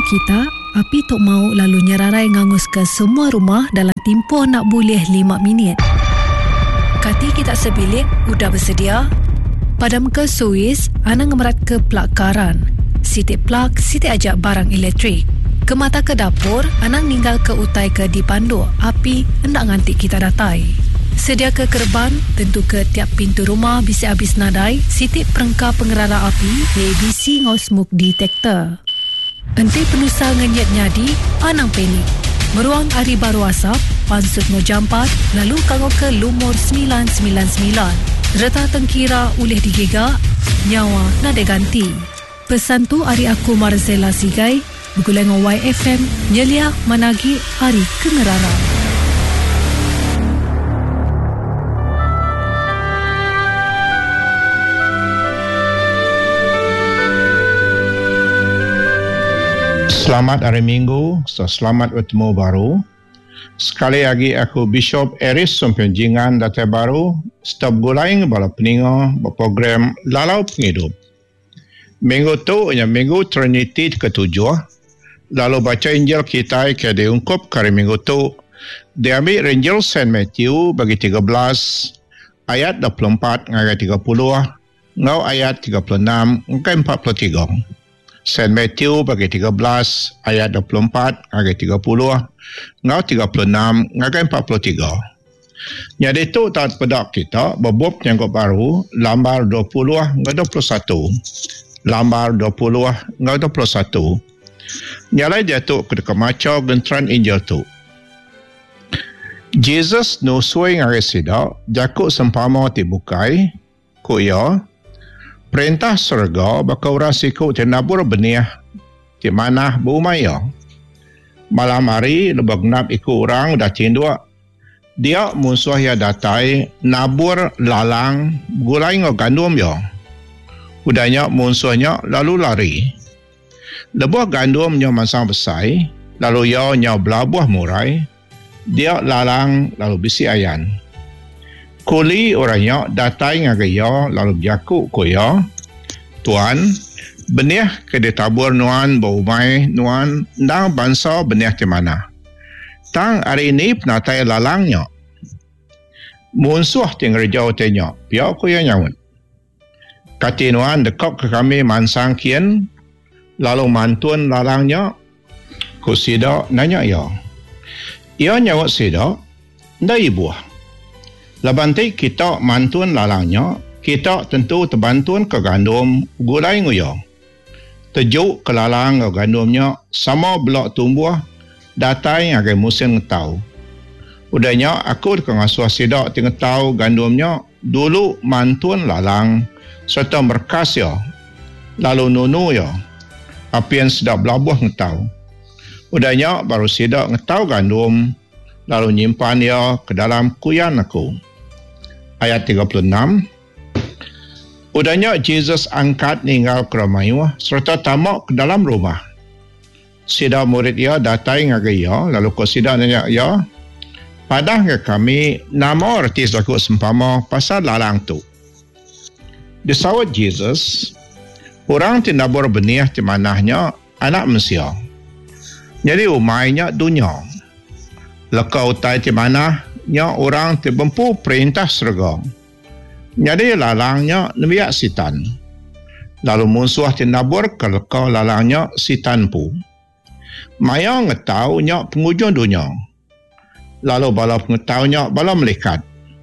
kita, api tok mau lalu nyerarai ngangus ke semua rumah dalam tempoh nak boleh 5 minit. Kati kita sebilik, udah bersedia? Padam ke suis, anang ngemerat ke plug karan. Sitik plug, sitik ajak barang elektrik. Ke mata ke dapur, anang ninggal ke utai ke dipandu. Api hendak ngantik kita datai. Sedia ke kerban, tentu ke tiap pintu rumah bisa habis nadai. Sitik perengkap pengerara api, ABC ngau smoke detector. Enti penusa ngenyet nyadi, anang penik. Meruang hari baru asap, pansut no jampat, lalu kanggo ke lumur 999. Reta tengkira ulih digigak, nyawa nade ganti. Pesan tu hari aku Marzela Sigai, bergulai dengan YFM, nyelia managi hari kengerara. Selamat hari Minggu, selamat bertemu baru. Sekali lagi aku Bishop Eris Sompenjingan Datai Baru, stop gulaing bala peninga berprogram Lalau Penghidup. Minggu tu nya minggu Trinity ke-7. Lalu baca Injil kita ke diungkap kali minggu tu. Diambil Injil Saint Matthew bagi 13 ayat 24 ngai 30, ngau ayat 36 ngai 43. Saint Matthew bagi 13 ayat 24 ngai 30, ngau 36 ngai 43. Jadi itu tak pedak kita berbub yang baru lambar 20 ngai 21. Lambar 20 ngai 21. Nyalai dia tu ketika maca gentran Injil tu. Jesus no suai ngai sida jakuk sempama tibukai ku ya perintah surga bakal orang siku tenabur benih di mana bumaya. Malam hari lebak nap ikut orang dah cindua. Dia musuh ya datai nabur lalang gulai ngau gandum ya. Udahnya musuhnya lalu lari. Lebuah gandumnya masang besai, lalu ya nya belabuh murai. Dia lalang lalu bisi ayan. Kuli orangnya datai ngagaya lalu berjakuk koya. Tuan, benih ke ditabur nuan baumai nuan ndang bangsa benih di mana. Tang hari ini penatai lalangnya. Munsuh tinggal jauh tanya, biar koya nyawut. Kati nuan dekok ke kami mansang kian, lalu mantun lalangnya, ku sida nanya ya. Ia nyawut sida, nda ibuah. Labantai kita mantun lalangnya, kita tentu terbantun ke gandum gulai nguya. Tejuk ke lalang ke gandumnya sama blok tumbuh datai agai musim ngetau. Udahnya aku ke ngasuh sidak tingetau gandumnya dulu mantun lalang serta berkas ya. Lalu nunu ya. Apian sedap belabuh ngetau. Udahnya baru sidak ngetau gandum lalu nyimpan ya ke dalam kuyan aku. Ayat 36. Udahnya Jesus angkat ninggal ke rumah serta tamak ke dalam rumah. Sida murid ia datai ngagai ia, lalu ko sida nanya ia, padah ke kami nama artis aku sempama pasal lalang tu. Disawat Jesus, orang tinabur benih di manahnya anak manusia. Jadi umainya dunia. Lekau utai di manahnya orang tibempu perintah surga. Jadi lalangnya nebiak sitan. Lalu musuh tinabur kelekau lalangnya sitan pu. Maya ngetaunya pengujung dunia. Lalu bala pengetahunya bala melikat.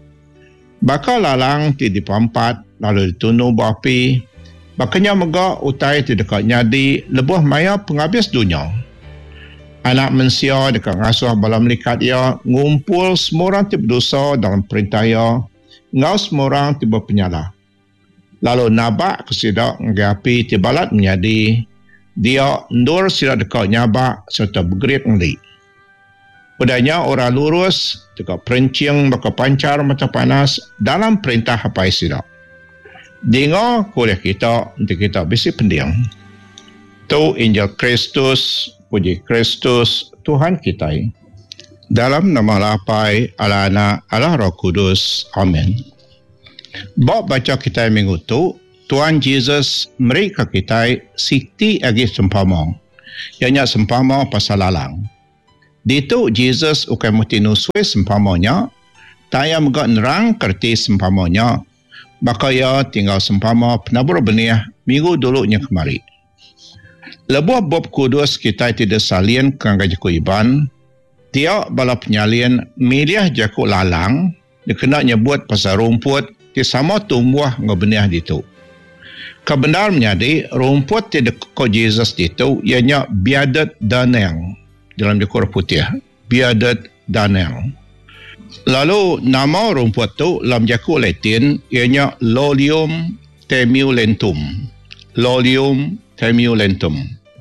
Bakal lalang ti dipampat lalu ditunu bapi. Bakanya megak utai ti dekat nyadi lebuh maya penghabis dunia. Anak manusia dekat ngasuh bala melikat ia ngumpul semua orang ti berdosa dalam perintah ia. Ngau semua orang tiba penyala. Lalu nabak kesidak ngapi tibalat menjadi dia ndur sidak dekat nyabak serta bergerik ngelik. Udahnya orang lurus dekat perencing bakal pancar mata panas dalam perintah hapai sidak. Dengar kuliah kita untuk kita bisi pendiam. Tu Injil Kristus, puji Kristus Tuhan kita. Dalam nama lapai ala anak ala Roh Kudus. Amin. Bab baca kita minggu tu, Tuhan Yesus mereka kita siti agi sempama. Ianya sempama pasal lalang. Ditu Jesus ukai muti nusui sempamanya, taya megak nerang kerti sempamanya, maka ia tinggal sempama penabur benih minggu dulunya kemari. Lebuh Bob Kudus kita tidak salin kangga jaku iban, dia bala penyalian milih jaku lalang, dia kena nyebut pasal rumput, dia sama tumbuh ngebenih ditu. Kebenar menjadi rumput tidak kau Jesus ditu, ianya biadat daneng, dalam jaku putih, biadat daneng. Lalu nama rumput tu dalam jaku Latin, ianya Lolium temulentum. Lolium temulentum.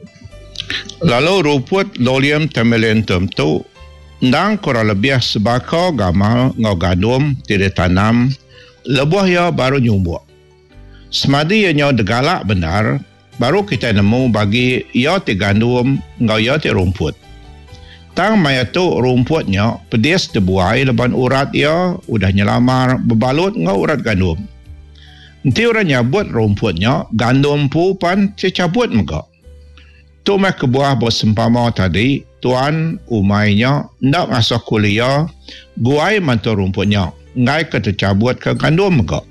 Lalu rumput Lolium temulentum tu ndang kurang lebih sebaka gamal ngau gandum tidak tanam lebuh ia baru nyumbuk. Semadi ianya degalak benar baru kita nemu bagi ia ti gandum ngau ia ti rumput. Tang maya tu rumputnya pedis dibuai leban urat ia udah nyelamar berbalut ngau urat gandum. Nanti orang nyabut rumputnya gandum pu pan cabut megak. Tu mak kebuah bos sempama tadi, tuan umainya nak masuk kuliah, guai mantu rumputnya, ngai ketecabut ke gandum megak.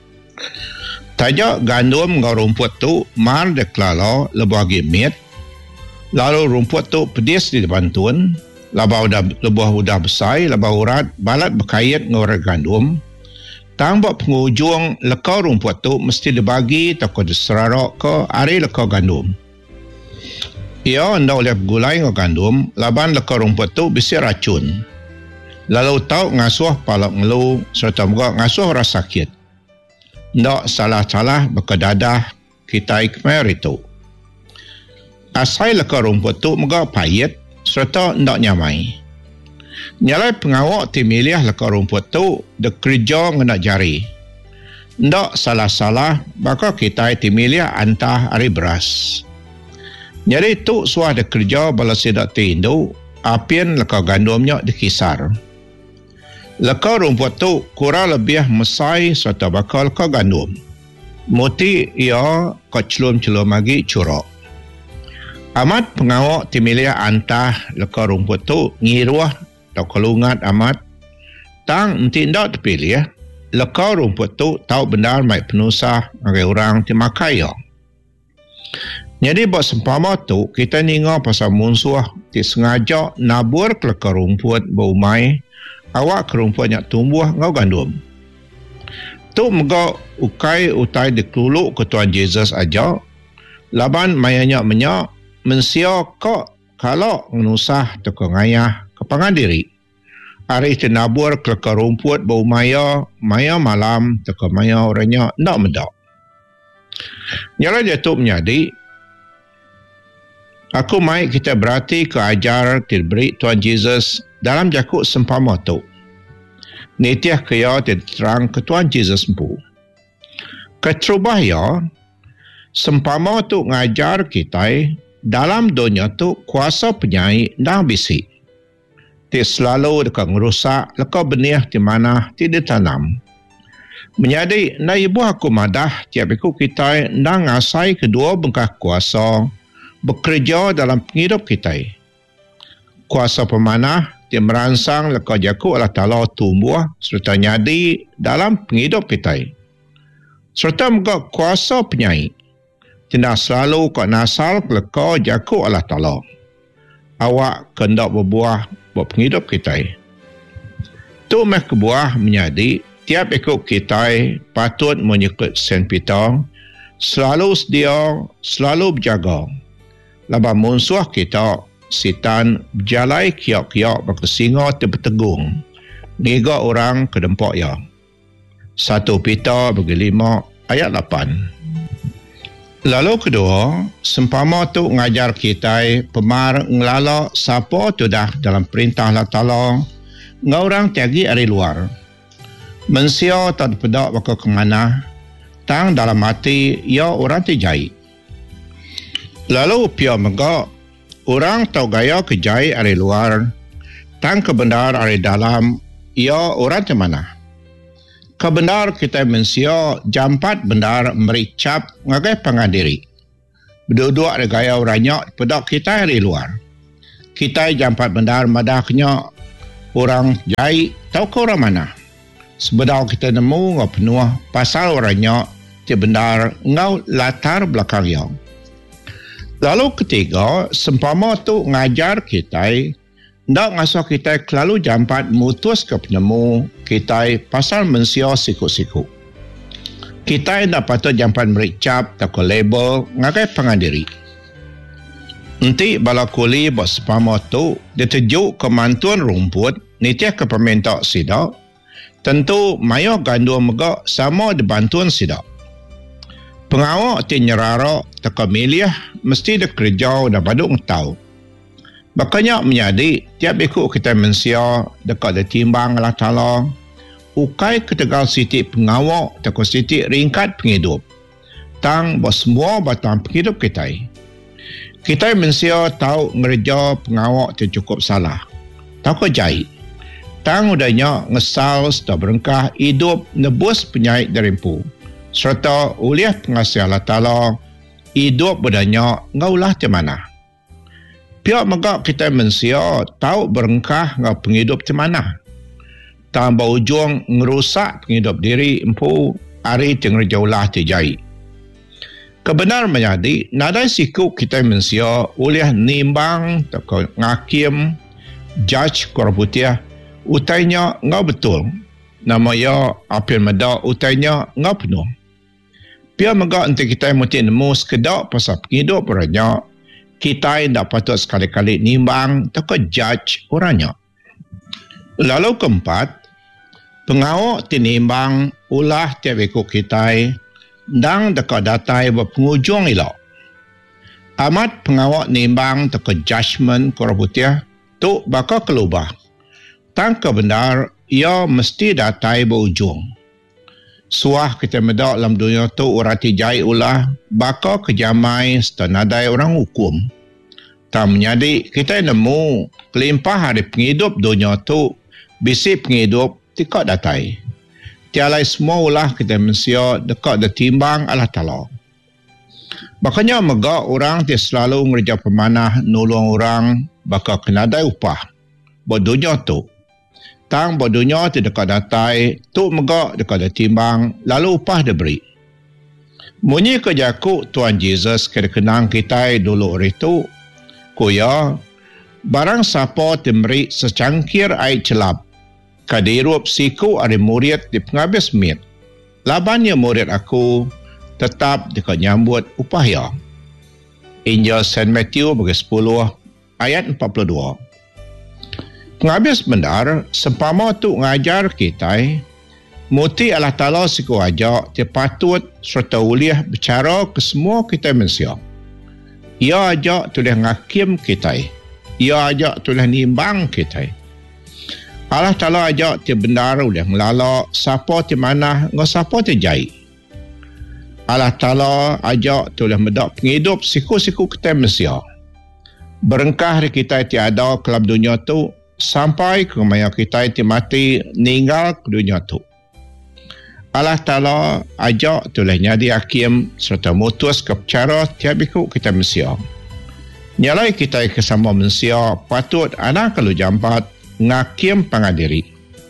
Tajak gandum ngau rumput tu mar deklalo lebuh gimit, lalu rumput tu pedis di depan tuan, lebuh udah besar, lebuh urat, balat berkait ngau gandum, tang buat pengujung lekau rumput tu mesti dibagi takut diserarok ke ari lekau gandum. Ia anda oleh gulai ngau gandum, laban lekau rumput tu bisi racun. Lalu tau ngasuh palak ngelu serta juga ngasuh rasa sakit. Ndak salah-salah berkedadah kita ikmer itu. Asai lekau rumput tu juga payet serta ndak nyamai. Nyalai pengawak ti milih lekau rumput tu dekerja ngena jari. Ndak salah-salah baka kita ti milih antah ari beras. Jadi tu suah ada kerja bala sidak tindu, apian lekau gandumnya dikisar. Lekau rumput tu kurang lebih mesai serta bakal lekau gandum. Muti ia keclum-celum lagi curok. Amat pengawak timilih antah lekau rumput tu ngiruah atau kelungat amat. Tang nanti ndak terpilih, lekau rumput tu tahu benar mai penusah ngagai orang timakai ya. Jadi buat sempama tu kita ninga pasal musuh ti sengaja nabur ke lekau rumput baumai awak ke rumputnya tumbuh ngau gandum. Tu mega ukai utai dikeluluk ke Tuan Jesus aja. Laban mayanya menyak mensia kok kalau nusah teko ngayah kepangan diri. Hari itu nabur ke lekau rumput baumaya maya malam teko maya orangnya ndak medak. Nyala jatuh menjadi aku mai kita berarti ke ajar diberi Tuan Jesus dalam jakuk sempama tu. Nitiah kaya terang ke Tuan Jesus empu. Keterubah ya, sempama tu ngajar kita dalam dunia tu kuasa penyai dan bisi. Ti selalu dekat ngerusak lekau benih di mana tidak tanam. Menjadi na ibu aku madah tiap ikut kita dan ngasai kedua bengkak kuasa bekerja dalam penghidup kita. Kuasa pemanah dia merangsang lekau jaku Allah Ta'ala tumbuh serta nyadi dalam penghidup kita. Serta juga kuasa penyai tidak selalu kau nasal lekau jaku Allah Ta'ala. Awak kendak berbuah buat penghidup kita. Tu meh kebuah menjadi tiap ikut kita patut menyekut Saint Peter selalu sedia, selalu berjaga. Laba musuh kita sitan berjalai kiak-kiak berkesinga terpetegung. Niga orang ke dempak ya. 1 Peter bagi 5 ayat 8. Lalu kedua, sempama tu ngajar kita pemar ngelala siapa tu dah dalam perintah Allah Ta'ala ngorang tiagi dari luar. Mensia tak pedak bakal ke mana, tang dalam hati ia orang terjahit. Lalu pia mega orang tahu gaya kejai dari luar, tang kebenar dari dalam ia orang di mana. Kebenar kita mensia jampat benar mericap ngagai pangandiri. berduduk ada gaya oranyak pedak kita dari luar. Kita jampat bendar madahnya orang jai tahu ke orang mana. Sebedau kita nemu ngau penuh pasal oranyak di bendar ngau latar belakang yang. Lalu ketiga, sempama tu ngajar kita ndak ngasuh kita kelalu jampat mutus ke penemu kita pasal mensia siku-siku. Kita ndak patut jampat mericap tak label ngagai pengandiri. Nanti bala kuli bos sempama tu ditejuk ke mantuan rumput nitiah ke peminta sidak. Tentu mayo gandum megak sama dibantuan sidak. Pengawak ti nyerara tak milih mesti dia kerja dah baduk tahu. Makanya menyadi tiap ikut kita mensia dekat dia timbang Allah Ta'ala ukai ketegal siti pengawak tak siti ringkat penghidup. Tang bos semua batang penghidup kita. Kita mensia tahu ngerja pengawak tu cukup salah. Tahu ke jahit. Tang udahnya ngesal setelah berengkah hidup nebus penyait derimpu. Serta uliah pengasih Allah Ta'ala hidup budanya ngaulah di mana. Pihak megak kita mensia tahu berengkah ngau penghidup di mana. Tambah ujung ngerusak penghidup diri empu hari tengerja ulah di jai. Kebenar menjadi nadai siku kita mensia uliah nimbang tak ngakim judge korputiah utainya ngau betul. Nama ya apil medak utainya ngau penuh. Biar megak nanti kita mesti nemu sekedak pasal penghidup orangnya, kita tidak patut sekali-kali nimbang atau judge orangnya. Lalu keempat, pengawak tinimbang ulah tiap ikut kita dan dekat datai berpengujung elok. Amat pengawak nimbang atau judgement korputiah tu bakal kelubah. Tangka benar, ia mesti datai berujung. Suah kita medak dalam dunia tu urati jai ulah bakal kejamai setenadai orang hukum. Tak menyadi kita nemu kelimpah hari penghidup dunia tu bisi penghidup tikak datai. Tialai semua ulah kita mensia dekat detimbang Allah Ta'ala. Makanya megak orang dia selalu ngerja pemanah nolong orang bakal kenadai upah. Buat dunia tu. Tang bodohnya di dekat datai, tu megak dekat detimbang, lalu upah diberi. Munyi kejaku Tuhan Yesus kenang kita dulu hari tu, kuya, barang siapa diberi secangkir air celap, kadirup siku ada murid di penghabis mit. Labannya murid aku tetap dekat nyambut upah ya. Injil St. Matthew bagi 10 ayat 42. Penghabis benar, sempama tu ngajar kita, muti Allah Ta'ala siku ajak, dia patut serta uliah bicara ke semua kita manusia. Ia ajak tulis ngakim kita. Ia ajak tulis nimbang kita. Allah Ta'ala ajak dia benar uliah ngelalak, siapa di mana, ngau siapa di jai. Allah Ta'ala ajak tulis medak penghidup siku-siku kita manusia. Berengkah kita tiada kelam dunia tu, sampai ke maya kita itu mati ninggal ke dunia tu. Allah Ta'ala ajak tulis nyadi hakim serta mutus ke cara tiap ikut kita manusia. Nyalai kita kesama manusia patut anak kalau jampat ngakim pengadiri.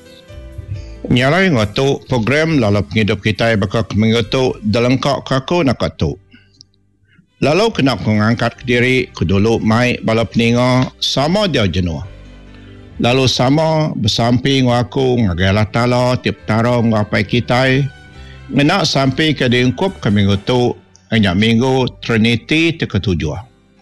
Nyalai ngotu program lalu penghidup kita bakal mengotu dalengkak kaku nak tu. Lalu kena mengangkat diri ke dulu mai bala peninga sama dia jenuh. Lalu sama bersamping aku ngagai Allah Ta'ala tiap tarong ngapai kita Menak sampai ke diungkup ke minggu tu, hanya minggu Trinity ketujuh.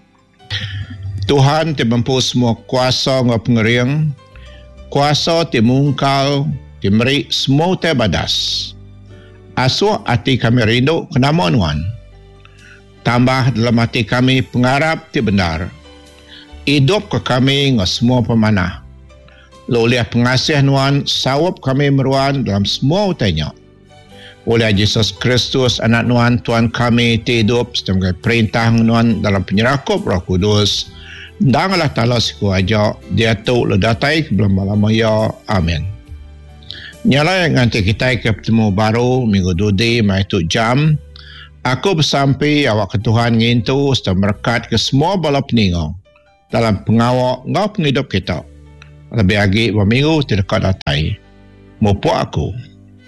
Tuhan mempunyai semua kuasa ngau pengering, kuasa mungkal, memberi semua badas. Asuh hati kami rindu ke nama Tuhan. Tambah dalam hati kami pengharap benar. Hidup ke kami ngau semua pemanah. Oleh pengasih Tuhan, sawap kami meruan dalam semua utanya. Oleh Yesus Kristus, anak Tuhan kami hidup sebagai perintah Tuhan dalam penyerakup Roh Kudus. Dan Allah Ta'ala siku aja, dia tu ledatai belum lama ya. Amin. Nyala yang nanti kita ketemu baru minggu dudi, mai tu jam. Aku bersampai awak ke Tuhan ngintu serta berkat ke semua bala peningong dalam pengawak ngau penghidup kita. Lebih lagi berminggu tidak datai. Mupuk aku.